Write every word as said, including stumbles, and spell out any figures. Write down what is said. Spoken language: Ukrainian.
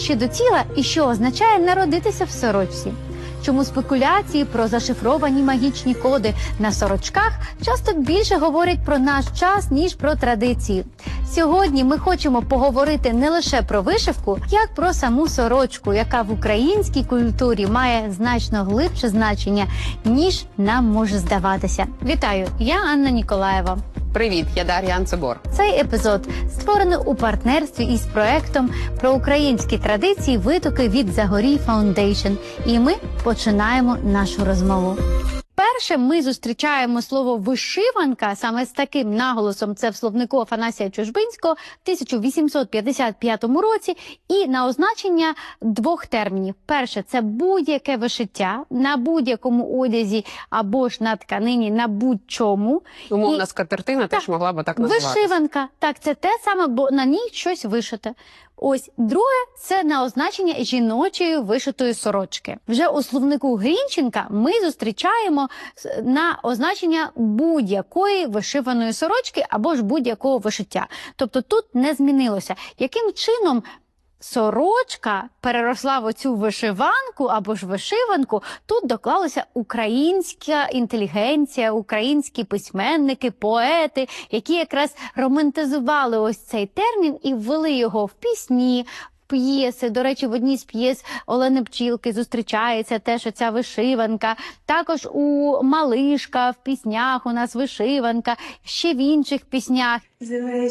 ближче до тіла і що означає народитися в сорочці. Чому спекуляції про зашифровані магічні коди на сорочках часто більше говорять про наш час, ніж про традиції. Сьогодні ми хочемо поговорити не лише про вишивку, як про саму сорочку, яка в українській культурі має значно глибше значення, ніж нам може здаватися. Вітаю, я Анна Ніколаєва. Привіт, я Дар'я Анцебор. Цей епізод створений у партнерстві із проектом про українські традиції «Витоки від Загорій Фаундейшн». І ми починаємо нашу розмову. Перше ми зустрічаємо слово «вишиванка» саме з таким наголосом, це в словнику Афанасія Чужбинського в тисяча вісімсот п'ятдесят п'ятому році, і на означення двох термінів. Перше – це будь-яке вишиття на будь-якому одязі або ж на тканині, на будь-чому. Умовна І... скатертина теж могла б так називатися. Вишиванка, так, це те саме, бо на ній щось вишите. Ось друге – це на означення жіночої вишитої сорочки. Вже у словнику Грінченка ми зустрічаємо на означення будь-якої вишиваної сорочки або ж будь-якого вишиття. Тобто тут не змінилося. Яким чином сорочка переросла в оцю вишиванку або ж вишиванку, тут доклалася українська інтелігенція, українські письменники, поети, які якраз романтизували ось цей термін і ввели його в пісні, п'єси. До речі, в одній з п'єс Олени Пчілки зустрічається теж оця вишиванка. Також у «Малишка» в піснях у нас вишиванка, ще в інших піснях.